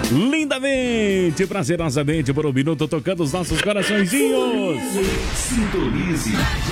lindamente, prazerosamente por um minuto, tocando os nossos coraçõezinhos. Sintonize.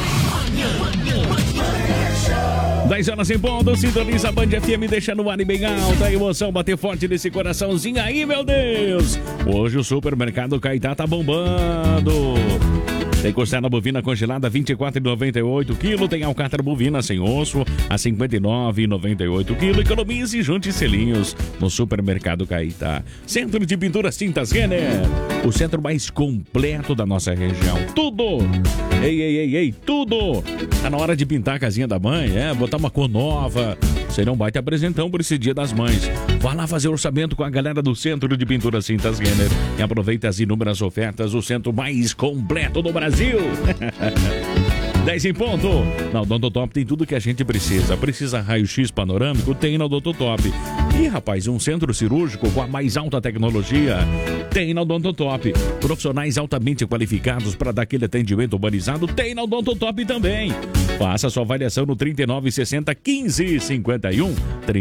10 horas em ponto, sintoniza a Band FM, deixa no ar e bem alta, a emoção bater forte nesse coraçãozinho aí, meu Deus. Hoje o supermercado Caetá tá bombando. Tem costela bovina congelada, R$ 24,98 kg. Tem alcatra bovina sem osso, a R$ 59,98 kg. Economize e junte selinhos no supermercado Caetá. Centro de Pinturas Tintas Renner, o centro mais completo da nossa região. Tudo! Ei, tudo! Tá na hora de pintar a casinha da mãe, botar uma cor nova. Será um baita apresentão por esse Dia das Mães. Vá lá fazer orçamento com a galera do Centro de Pinturas Tintas Renner e aproveita as inúmeras ofertas, o centro mais completo do Brasil. 10 em ponto. Na Odontotop tem tudo que a gente precisa. Precisa raio-x panorâmico? Tem na Odontotop. E rapaz, um centro cirúrgico com a mais alta tecnologia? Tem na Odontotop. Profissionais altamente qualificados para dar aquele atendimento humanizado? Tem na Odontotop também. Faça sua avaliação no 3960-1551.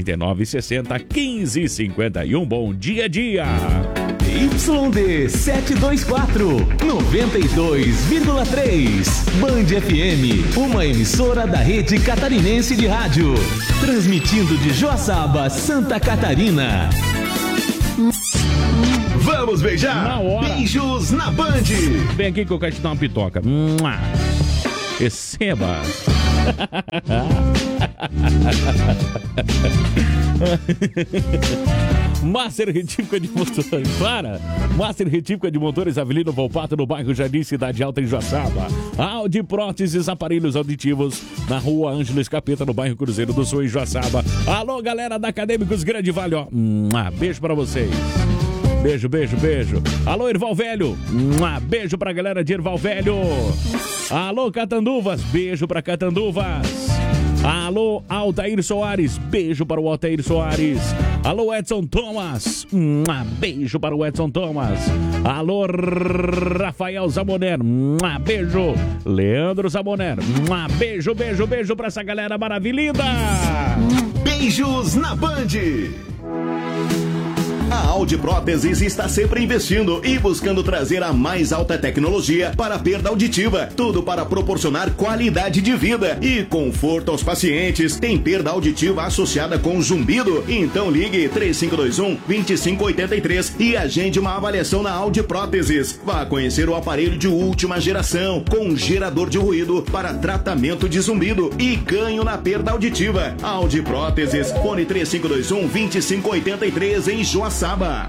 3960-1551. Bom dia a dia. YD 724, 92,3. Band FM, uma emissora da rede catarinense de rádio. Transmitindo de Joaçaba, Santa Catarina. Vamos beijar? Na hora. Beijos na Band. Vem aqui que eu quero te dar uma pitoca. Receba. Master Retífica de Motores. Master Retífica de Motores, Avelino Volpato, no bairro Jardim Cidade Alta, em Joaçaba. Audi Próteses, aparelhos auditivos, na rua Ângelo Escapeta, no bairro Cruzeiro do Sul, em Joaçaba. Alô, galera da Acadêmicos Grande Vale, ó. Beijo pra vocês. Beijo. Alô, Erval Velho. Beijo pra galera de Erval Velho. Alô, Catanduvas. Beijo pra Catanduvas. Alô, Altair Soares. Beijo para o Altair Soares. Alô, Edson Thomas. Beijo para o Edson Thomas. Alô, Rafael Zamoner. Beijo. Leandro Zamoner. Beijo para essa galera maravilhosa. Beijos na Band. A Audi Próteses está sempre investindo e buscando trazer a mais alta tecnologia para a perda auditiva. Tudo para proporcionar qualidade de vida e conforto aos pacientes. Tem perda auditiva associada com zumbido? Então ligue 3521-2583 e agende uma avaliação na Audi Próteses. Vá conhecer o aparelho de última geração com gerador de ruído para tratamento de zumbido e ganho na perda auditiva. Audi Próteses, fone 3521-2583 em Joaçaba.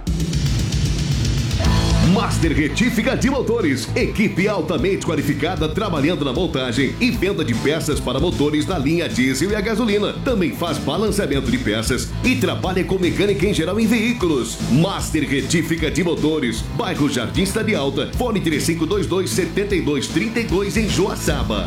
Master Retífica de Motores, equipe altamente qualificada trabalhando na montagem e venda de peças para motores na linha diesel e a gasolina. Também faz balanceamento de peças e trabalha com mecânica em geral em veículos. Master Retífica de Motores, bairro Jardim Cidade Alta, fone 3522-7232 em Joaçaba.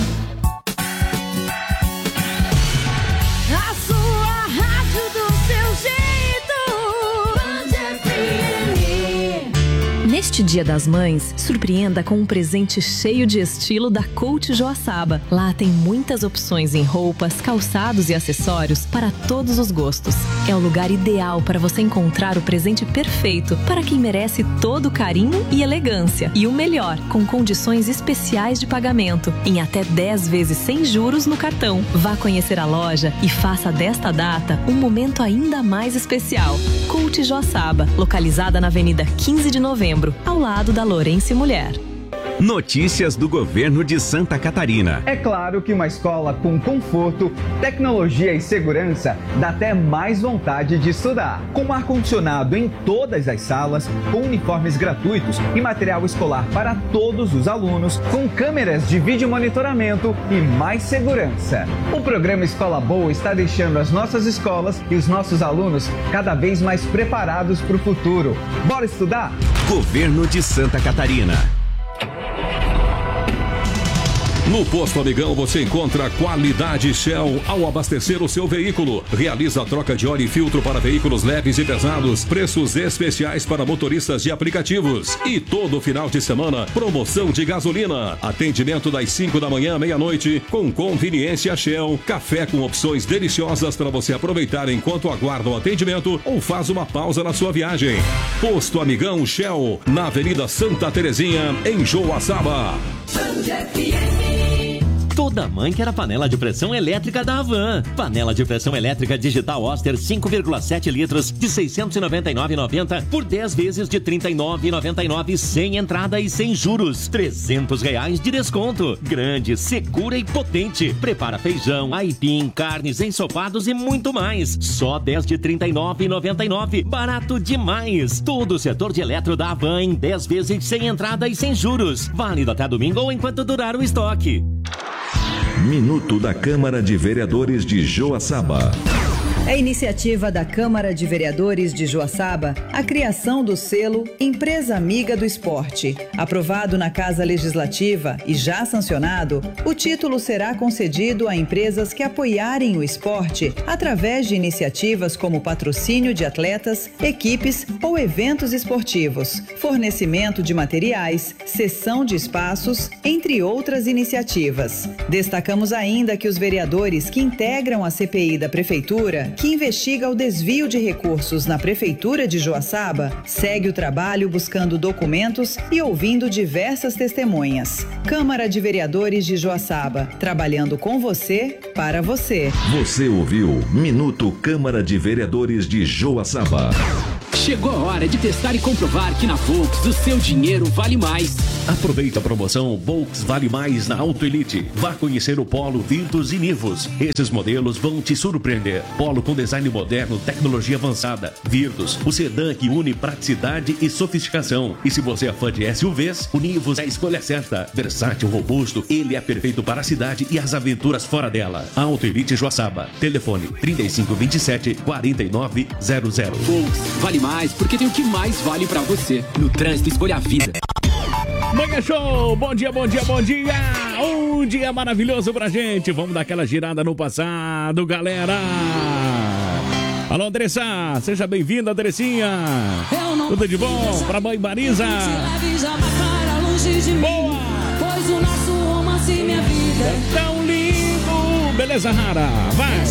Neste Dia das Mães, surpreenda com um presente cheio de estilo da Coach Joaçaba. Lá tem muitas opções em roupas, calçados e acessórios para todos os gostos. É o lugar ideal para você encontrar o presente perfeito para quem merece todo o carinho e elegância. E o melhor, com condições especiais de pagamento, em até 10 vezes sem juros no cartão. Vá conhecer a loja e faça desta data um momento ainda mais especial. Coach Joaçaba, localizada na Avenida 15 de Novembro, ao lado da Lourenço Mulher. Notícias do governo de Santa Catarina. É claro que uma escola com conforto, tecnologia e segurança dá até mais vontade de estudar. Com ar-condicionado em todas as salas, com uniformes gratuitos e material escolar para todos os alunos, com câmeras de vídeo monitoramento e mais segurança. O programa Escola Boa está deixando as nossas escolas e os nossos alunos cada vez mais preparados para o futuro. Bora estudar? Governo de Santa Catarina. No Posto Amigão você encontra qualidade Shell ao abastecer o seu veículo. Realiza a troca de óleo e filtro para veículos leves e pesados. Preços especiais para motoristas de aplicativos. E todo final de semana, promoção de gasolina. Atendimento das 5 da manhã à meia-noite com conveniência Shell. Café com opções deliciosas para você aproveitar enquanto aguarda o atendimento ou faz uma pausa na sua viagem. Posto Amigão Shell, na Avenida Santa Terezinha, em Joaçaba. Toda mãe quer a panela de pressão elétrica da Havan. Panela de pressão elétrica digital Oster 5,7 litros de R$ 699,90 por 10 vezes de R$ 39,99 sem entrada e sem juros. R$ 300 de desconto. Grande, segura e potente. Prepara feijão, aipim, carnes, ensopados e muito mais. Só 10 de R$ 39,99. Barato demais. Todo o setor de eletro da Havan em 10 vezes sem entrada e sem juros. Válido até domingo ou enquanto durar o estoque. Minuto da Câmara de Vereadores de Joaçaba. É iniciativa da Câmara de Vereadores de Joaçaba a criação do selo Empresa Amiga do Esporte. Aprovado na Casa Legislativa e já sancionado, o título será concedido a empresas que apoiarem o esporte através de iniciativas como patrocínio de atletas, equipes ou eventos esportivos, fornecimento de materiais, cessão de espaços, entre outras iniciativas. Destacamos ainda que os vereadores que integram a CPI da Prefeitura, que investiga o desvio de recursos na Prefeitura de Joaçaba, segue o trabalho buscando documentos e ouvindo diversas testemunhas. Câmara de Vereadores de Joaçaba, trabalhando com você, para você. Você ouviu Minuto Câmara de Vereadores de Joaçaba. Chegou a hora de testar e comprovar que na Volks o seu dinheiro vale mais. Aproveita a promoção Volks Vale Mais na Auto Elite. Vá conhecer o Polo, Virtus e Nivus. Esses modelos vão te surpreender. Polo com design moderno, tecnologia avançada. Virtus, o sedã que une praticidade e sofisticação. E se você é fã de SUVs, o Nivus é a escolha certa. Versátil, robusto, ele é perfeito para a cidade e as aventuras fora dela. Auto Elite Joaçaba. Telefone 3527-4900. Volks Vale Mais porque tem o que mais vale pra você. No trânsito, escolha a vida. Manhã Show, bom dia, bom dia, bom dia. Um dia maravilhoso pra gente. Vamos dar aquela girada no passado, galera. Alô, Andressa, seja bem-vinda, Andressinha. Tudo de bom pra mãe Marisa? Boa! Pois o nosso romance, minha vida é tão lindo. Beleza, Rara? Vai!